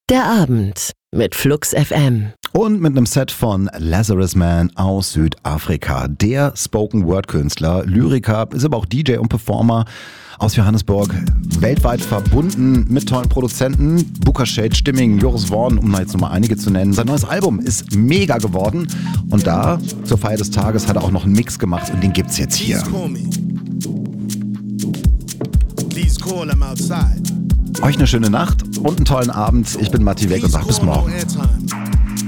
Der Abend mit Flux FM. Und mit einem Set von Lazarus Man aus Südafrika. Der Spoken-Word-Künstler, Lyriker, ist aber auch DJ und Performer aus Johannesburg. Weltweit verbunden mit tollen Produzenten. Booker Shade, Stimming, Joris Voorn, um da jetzt nochmal einige zu nennen. Sein neues Album ist mega geworden. Und da, zur Feier des Tages, hat er auch noch einen Mix gemacht und den gibt's jetzt hier. Please call him outside. Euch eine schöne Nacht und einen tollen Abend. Ich bin Matti Weg und sag bis morgen.